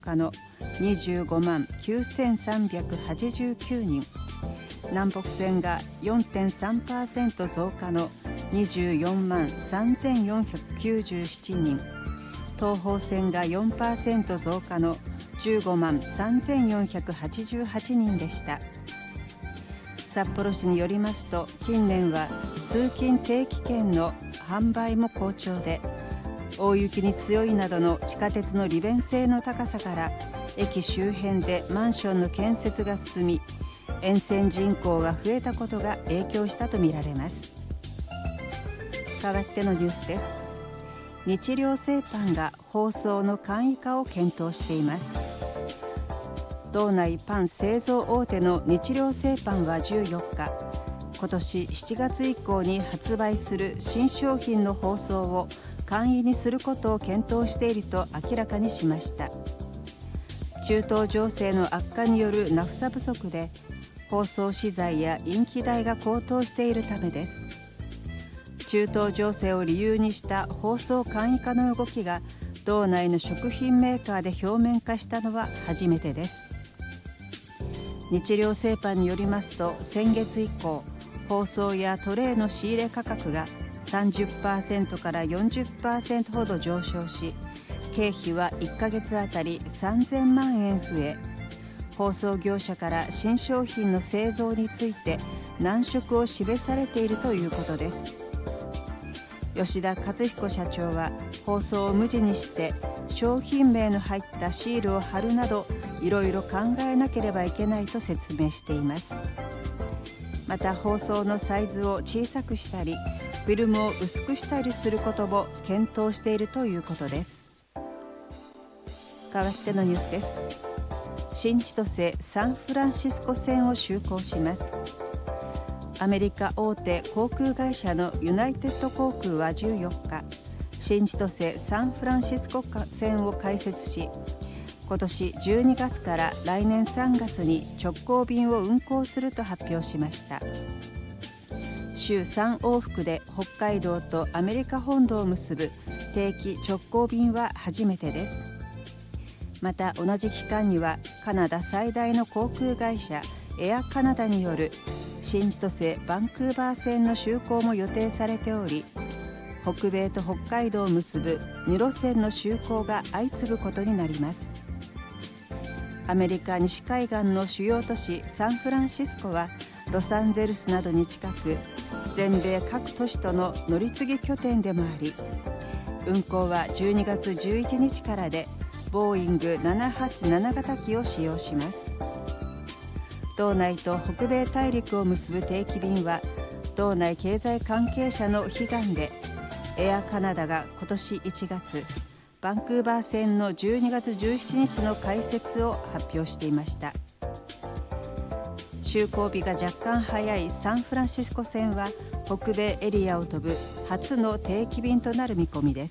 加の25万9389人、南北線が 4.3% 増加の24万3497人、東方線が 4% 増加の15万3488人でした。札幌市によりますと、近年は通勤定期券の販売も好調で、大雪に強いなどの地下鉄の利便性の高さから駅周辺でマンションの建設が進み、沿線人口が増えたことが影響したとみられます。代わってのニュースです。日糧製パンが包装の簡易化を検討しています。道内パン製造大手の日糧製パンは14日、今年7月以降に発売する新商品の包装を簡易にすることを検討していると明らかにしました。中東情勢の悪化によるナフサ不足で、包装資材やインキ代が高騰しているためです。中東情勢を理由にした包装簡易化の動きが道内の食品メーカーで表面化したのは初めてです。日糧製パンによりますと、先月以降、包装やトレーの仕入れ価格が 30% から 40% ほど上昇し、経費は1ヶ月あたり3000万円増え、包装業者から新商品の製造について難色を示されているということです。吉田勝彦社長は、包装を無地にして商品名の入ったシールを貼るなど、いろいろ考えなければいけないと説明しています。また、包装のサイズを小さくしたり、フィルムを薄くしたりすることも検討しているということです。代わってのニュースです。新千歳サンフランシスコ線を就航します。アメリカ大手航空会社のユナイテッド航空は14日、新千歳サンフランシスコ線を開設し、今年12月から来年3月に直行便を運航すると発表しました。週3往復で北海道とアメリカ本土を結ぶ定期直行便は初めてです。また、同じ期間にはカナダ最大の航空会社エアカナダによる新千歳バンクーバー線の就航も予定されており、北米と北海道を結ぶ2路線の就航が相次ぐことになります。アメリカ西海岸の主要都市サンフランシスコはロサンゼルスなどに近く、全米各都市との乗り継ぎ拠点でもあり、運航は12月11日からで、ボーイング787型機を使用します。道内と北米大陸を結ぶ定期便は道内経済関係者の悲願で、エアカナダが今年1月、バンクーバー線の12月17日の開設を発表していました。就航日が若干早いサンフランシスコ線は北米エリアを飛ぶ初の定期便となる見込みです。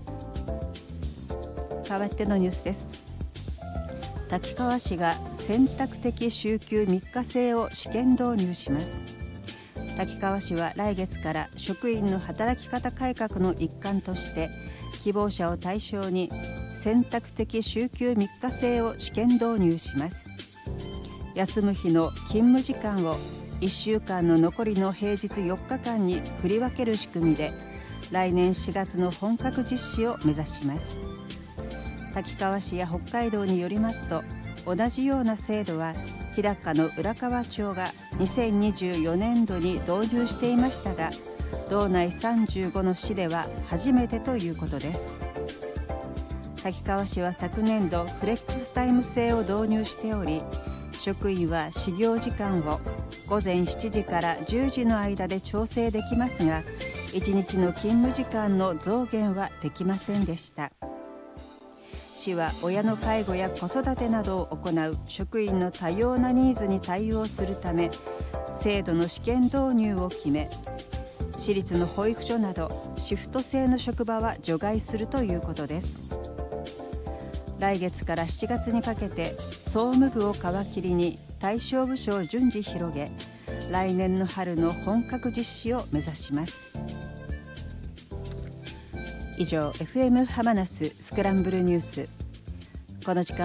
代わってのニュースです。滝川市が選択的週休3日制を試験導入します。滝川市は来月から職員の働き方改革の一環として、希望者を対象に選択的週休3日制を試験導入します。休む日の勤務時間を1週間の残りの平日4日間に振り分ける仕組みで、来年4月の本格実施を目指します。滝川市や北海道によりますと、同じような制度は日高の浦河町が2024年度に導入していましたが、道内35の市では初めてということです。滝川市は昨年度フレックスタイム制を導入しており、職員は始業時間を午前7時から10時の間で調整できますが、1日の勤務時間の増減はできませんでした。市は親の介護や子育てなどを行う職員の多様なニーズに対応するため、制度の試験導入を決め、私立の保育所などシフト制の職場は除外するということです。来月から7月にかけて総務部を皮切りに対象部署を順次広げ、来年の春の本格実施を目指します。以上、FM ハマナススクランブルニュース。 この時間